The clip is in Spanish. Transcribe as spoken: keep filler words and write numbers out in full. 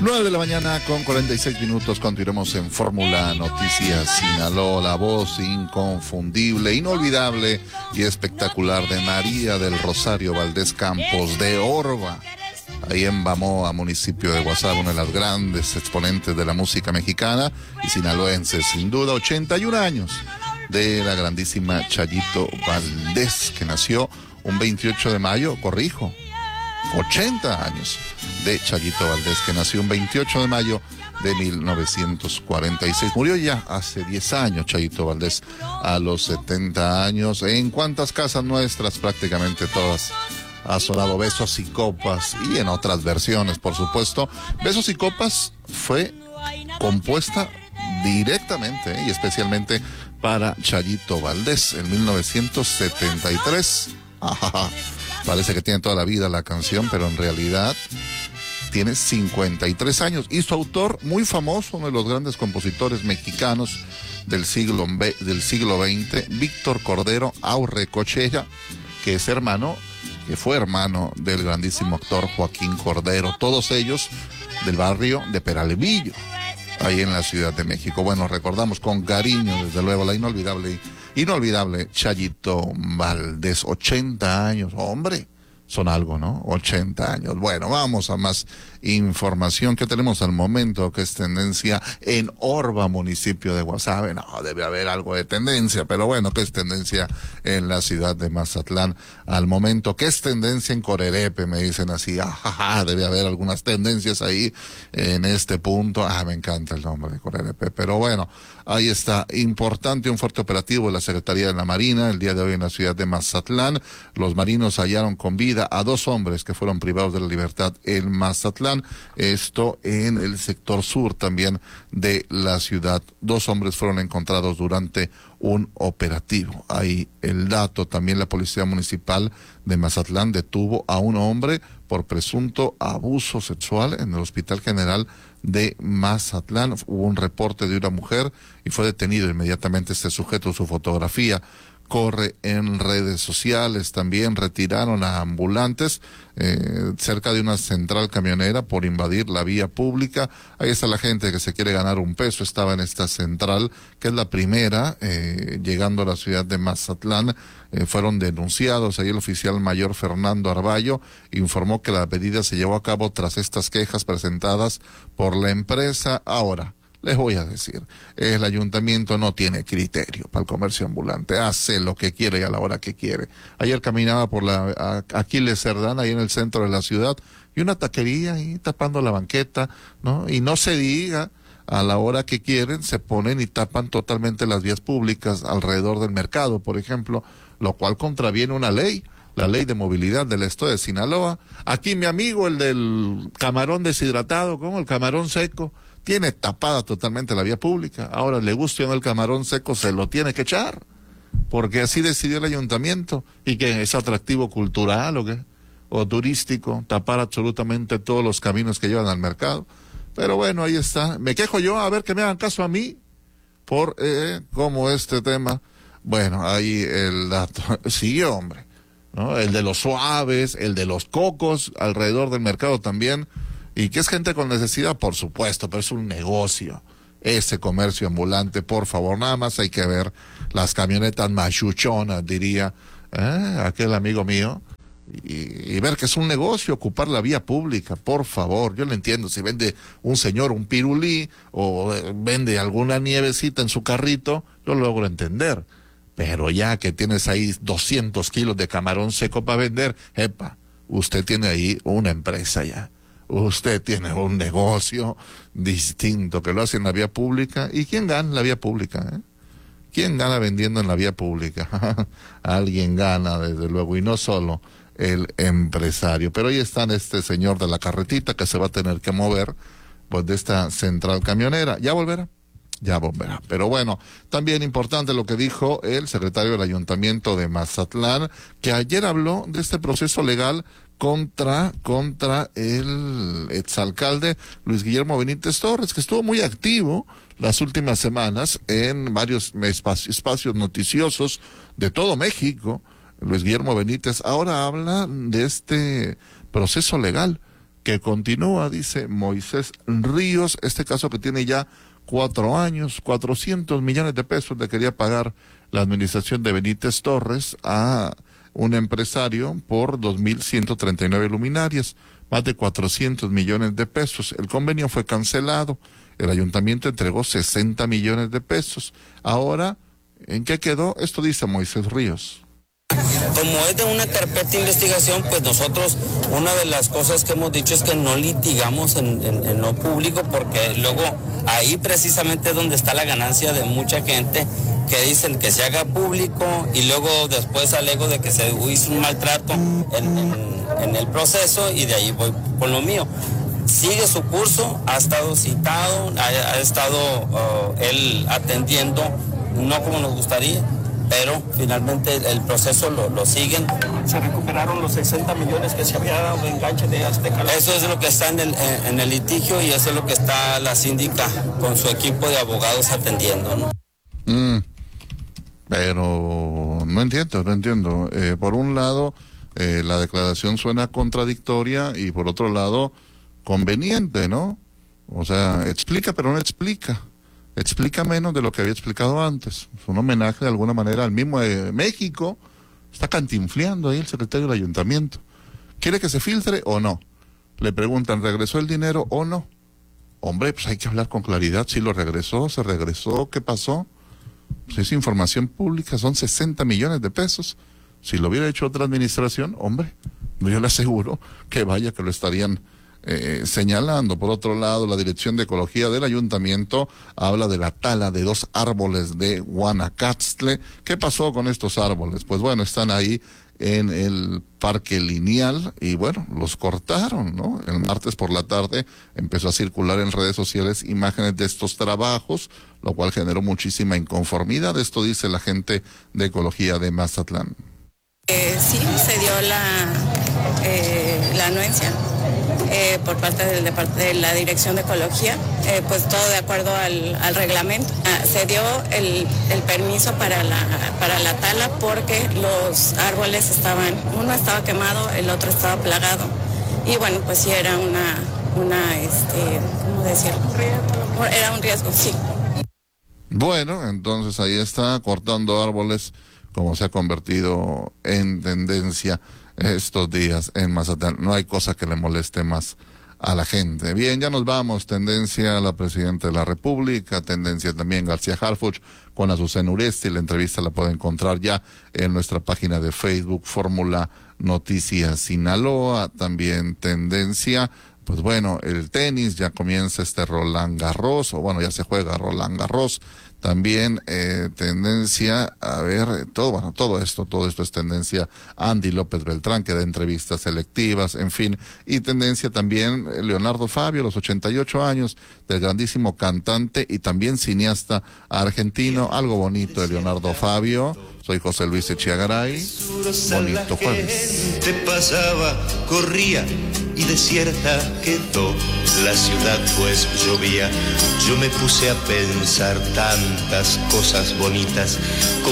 nueve de la mañana con cuarenta y seis minutos, continuamos en Fórmula Noticias Sinaloa, la voz inconfundible, inolvidable y espectacular de María del Rosario Valdés Campos de Orba, ahí en Bamoa, municipio de Guasave, una de las grandes exponentes de la música mexicana y sinaloense, sin duda, ochenta y un años de la grandísima Chayito Valdés, que nació un veintiocho de mayo, corrijo, ochenta años de Chayito Valdés, que nació un veintiocho de mayo de mil novecientos cuarenta y seis. Murió ya hace diez años Chayito Valdés, a los setenta años. ¿En cuántas casas nuestras? Prácticamente todas. Ha sonado Besos y Copas, y en otras versiones, por supuesto. Besos y Copas fue compuesta directamente ¿eh? y especialmente para Chayito Valdés en mil novecientos setenta y tres. Ajá. Parece que tiene toda la vida la canción, pero en realidad tiene cincuenta y tres años. Y su autor, muy famoso, uno de los grandes compositores mexicanos del siglo, del siglo veinte, Víctor Cordero Aurrecochea, que es hermano, que fue hermano del grandísimo actor Joaquín Cordero, todos ellos del barrio de Peralvillo, ahí en la Ciudad de México. Bueno, recordamos con cariño, desde luego, la inolvidable Inolvidable Chayito Valdés, ochenta años, hombre, son algo, ¿no? ochenta años. Bueno, vamos a más información que tenemos al momento, que es tendencia en Orba, municipio de Guasave. No, debe haber algo de tendencia, pero bueno, que es tendencia en la ciudad de Mazatlán al momento, que es tendencia en Corerepe, me dicen así. Ah, debe haber algunas tendencias ahí en este punto. Ah, me encanta el nombre de Corerepe, pero bueno, ahí está. Importante, un fuerte operativo de la Secretaría de la Marina el día de hoy en la ciudad de Mazatlán. Los marinos hallaron con vida a dos hombres que fueron privados de la libertad en Mazatlán, esto en el sector sur también de la ciudad. Dos hombres fueron encontrados durante un operativo. Ahí el dato. También la Policía Municipal de Mazatlán detuvo a un hombre por presunto abuso sexual en el Hospital General de Mazatlán. Hubo un reporte de una mujer y fue detenido inmediatamente este sujeto. Su fotografía corre en redes sociales. También retiraron a ambulantes eh, cerca de una central camionera por invadir la vía pública. Ahí está la gente que se quiere ganar un peso. Estaba en esta central, que es la primera, eh, llegando a la ciudad de Mazatlán. Eh, fueron denunciados. Ahí el oficial mayor Fernando Arballo informó que la medida se llevó a cabo tras estas quejas presentadas por la empresa. Ahora, les voy a decir, el ayuntamiento no tiene criterio para el comercio ambulante, hace lo que quiere y a la hora que quiere. Ayer caminaba por la Aquiles Cerdán, ahí en el centro de la ciudad, y una taquería ahí tapando la banqueta, ¿no? Y no se diga, a la hora que quieren se ponen y tapan totalmente las vías públicas alrededor del mercado, por ejemplo, lo cual contraviene una ley, la ley de movilidad del estado de Sinaloa. Aquí mi amigo, el del camarón deshidratado, ¿cómo? El camarón seco, tiene tapada totalmente la vía pública. Ahora, le guste o no el camarón seco, se lo tiene que echar, porque así decidió el ayuntamiento. ¿Y que es atractivo cultural o qué? O turístico, tapar absolutamente todos los caminos que llevan al mercado. Pero bueno, ahí está. Me quejo yo, a ver que me hagan caso a mí, por eh, como este tema. Bueno, ahí el dato. Sí, hombre, ¿no? El de los suaves, el de los cocos, alrededor del mercado también. Y que es gente con necesidad, por supuesto, pero es un negocio, ese comercio ambulante. Por favor, nada más hay que ver las camionetas machuchonas, diría ¿eh? aquel amigo mío, y, y ver que es un negocio ocupar la vía pública. Por favor, yo lo entiendo, si vende un señor un pirulí o vende alguna nievecita en su carrito, yo lo logro entender, pero ya que tienes ahí doscientos kilos de camarón seco para vender, epa, usted tiene ahí una empresa ya. Usted tiene un negocio distinto que lo hace en la vía pública. ¿Y quién gana en la vía pública? Eh? ¿Quién gana vendiendo en la vía pública? Alguien gana, desde luego, y no solo el empresario. Pero ahí está este señor de la carretita que se va a tener que mover pues de esta central camionera. ¿Ya volverá? Ya volverá. Pero bueno, también importante lo que dijo el secretario del Ayuntamiento de Mazatlán, que ayer habló de este proceso legal contra contra el exalcalde Luis Guillermo Benítez Torres, que estuvo muy activo las últimas semanas en varios espacios, espacios noticiosos de todo México. Luis Guillermo Benítez ahora habla de este proceso legal que continúa, dice Moisés Ríos, este caso que tiene ya cuatro años, cuatrocientos millones de pesos le quería pagar la administración de Benítez Torres a un empresario por dos mil ciento treinta y nueve luminarias, más de cuatrocientos millones de pesos. El convenio fue cancelado, el ayuntamiento entregó sesenta millones de pesos. Ahora, ¿en qué quedó? Esto dice Moisés Ríos. Como es de una carpeta de investigación, pues nosotros, una de las cosas que hemos dicho es que no litigamos en, en, en lo público, porque luego ahí precisamente es donde está la ganancia de mucha gente que dicen que se haga público y luego después alego de que se hizo un maltrato en, en, en el proceso y de ahí voy con lo mío. Sigue su curso, ha estado citado, ha, ha estado uh, él atendiendo, no como nos gustaría, pero finalmente el proceso lo, lo siguen. Se recuperaron los sesenta millones que se había dado de enganche de Azteca. Eso es lo que está en el, en el litigio y eso es lo que está la síndica con su equipo de abogados atendiendo, ¿no? Mm, pero no entiendo, no entiendo. Eh, por un lado, eh, la declaración suena contradictoria y por otro lado, conveniente, ¿no? O sea, explica pero no explica. Explica menos de lo que había explicado antes. Es un homenaje de alguna manera al mismo de México. Está cantinfleando ahí el secretario del ayuntamiento. ¿Quiere que se filtre o no? Le preguntan, ¿regresó el dinero o no? Hombre, pues hay que hablar con claridad. Si lo regresó, se regresó, ¿qué pasó? Pues es información pública, son sesenta millones de pesos. Si lo hubiera hecho otra administración, hombre, yo le aseguro que vaya que lo estarían Eh, señalando. Por otro lado, la Dirección de Ecología del Ayuntamiento habla de la tala de dos árboles de Guanacaste. ¿Qué pasó con estos árboles? Pues bueno, están ahí en el Parque Lineal y bueno, los cortaron, ¿no? El martes por la tarde empezó a circular en redes sociales imágenes de estos trabajos, lo cual generó muchísima inconformidad. Esto dice la gente de Ecología de Mazatlán. Eh, sí, se dio la, eh, la anuencia eh, por parte del depart- de la Dirección de Ecología, eh, pues todo de acuerdo al, al reglamento. Ah, se dio el, el permiso para la, para la tala porque los árboles estaban, uno estaba quemado, el otro estaba plagado. Y bueno, pues sí era una, una este, ¿cómo decirlo? Era un riesgo, sí. Bueno, entonces ahí está, cortando árboles, como se ha convertido en tendencia estos días en Mazatlán. No hay cosa que le moleste más a la gente. Bien, ya nos vamos. Tendencia a la Presidenta de la República, tendencia también García Harfuch con Azucena Uresti. La entrevista la puede encontrar ya en nuestra página de Facebook, Fórmula Noticias Sinaloa. También tendencia, pues bueno, el tenis, ya comienza este Roland Garros, o bueno, ya se juega Roland Garros. También eh, tendencia, a ver, todo, bueno, todo esto, todo esto es tendencia. Andy López Beltrán, que da entrevistas selectivas, en fin. Y tendencia también Leonardo Fabio, los ochenta y ocho años, del grandísimo cantante y también cineasta argentino. Algo bonito de Leonardo Fabio. Soy José Luis Echeagaray. Bonito jueves. Te pasaba, corría y desierta quedó la ciudad, pues llovía. Yo me puse a pensar tantas cosas bonitas.